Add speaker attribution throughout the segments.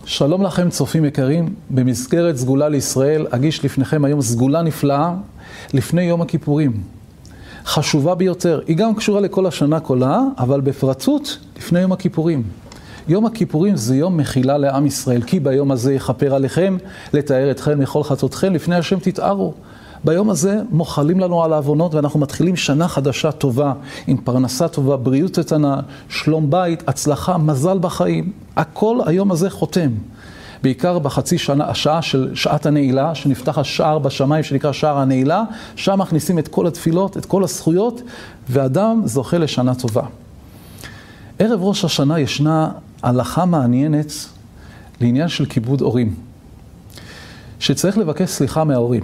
Speaker 1: שלום לכם צופים יקרים, במסגרת סגולה לישראל אגיש לפניכם היום סגולה נפלאה לפני יום הכיפורים. חשובה ביותר, היא גם קשורה לכל השנה כולה, אבל בפרטות לפני יום הכיפורים. יום הכיפורים זה יום מחילה לעם ישראל, כי ביום הזה יכפר עליכם, לתאר אתכם מכל חטאותכם, לפני השם תתארו. ביום הזה מוחלים לנו על העוונות ואנחנו מתחילים שנה חדשה טובה, עם פרנסה טובה, בריאות איתנה, שלום בית, הצלחה, מזל בחיים. הכל היום הזה חותם. בעיקר בחצי שנה, השעה של שעת הנעילה, שנפתח השער בשמיים שנקרא שער הנעילה, שם מכניסים את כל התפילות, את כל הזכויות, ואדם זוכה לשנה טובה. ערב ראש השנה ישנה הלכה מעניינת לעניין של כיבוד הורים, שצריך לבקש סליחה מההורים.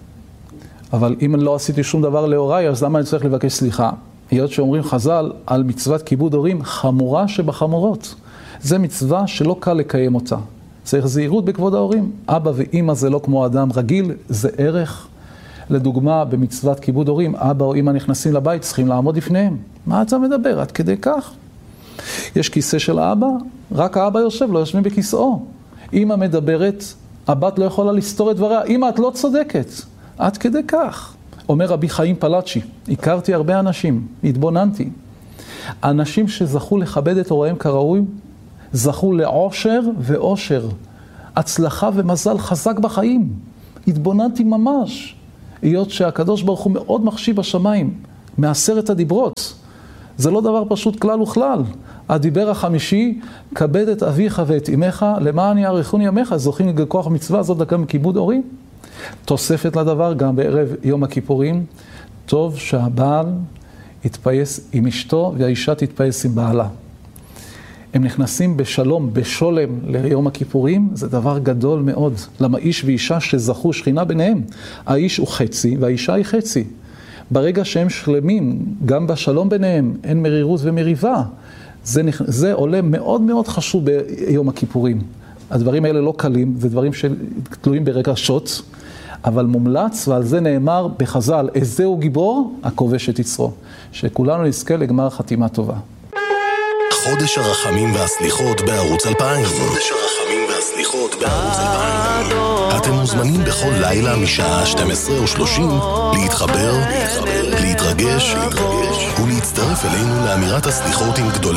Speaker 1: אבל אם אני לא עשיתי שום דבר להוריי, אז למה אני צריך לבקש סליחה? היות שאומרים חז"ל על מצוות כיבוד הורים, חמורה שבחמורות. זה מצווה שלא קל לקיים אותה. צריך זהירות בכבוד ההורים. אבא ואמא זה לא כמו אדם רגיל, זה ערך. לדוגמה, במצוות כיבוד הורים, אבא או אמא נכנסים לבית, צריכים לעמוד לפניהם. מה אתה מדבר? עד כדי כך? יש כיסא של האבא, רק האבא יושב, לא יושבים בכיסאו. אמא מדברת, הבת לא יכולה לסתור את דבריה. אמא, את לא צודקת. עד כדי כך. אומר רבי חיים פלאצ'י, הכרתי הרבה אנשים, התבוננתי. אנשים שזכו לכבד את הוריהם כראוי, זכו לעושר ואושר, הצלחה ומזל חזק בחיים. התבוננתי ממש, היות שהקדוש ברוך הוא מאוד מחשיב בשמיים, מעשרת הדיברות. זה לא דבר פשוט כלל וכלל. הדיבר החמישי, כבד את אביך ואת אמך, למען יאריכון ימיך, זוכים לכוח המצווה הזאת גם כיבוד הורים. תוספת לדבר, גם בערב יום הכיפורים, טוב שהבעל יתפייס עם אשתו והאישה תתפייס עם בעלה. הם נכנסים בשלום, בשולם ליום הכיפורים, זה דבר גדול מאוד. למה איש ואישה שזכו שכינה ביניהם, האיש הוא חצי והאישה היא חצי. ברגע שהם שלמים, גם בשלום ביניהם, אין מרירות ומריבה. זה עולה מאוד מאוד חשוב ביום הכיפורים. הדברים האלה לא קלים, זה דברים שתלויים ברגשות, אבל מומלץ, ועל זה נאמר בחז"ל, איזהו גיבור? הכובש את יצרו. שכולנו נזכה לגמר חתימה טובה.
Speaker 2: חודש הרחמים והסליחות בערוץ 2000. חודש הרחמים והסליחות בערוץ 2000. אתם מוזמנים בכל לילה משעה 12:30 להתחבר, להתרגש ולהצטרף אלינו לאמירת הסליחות עם גדולי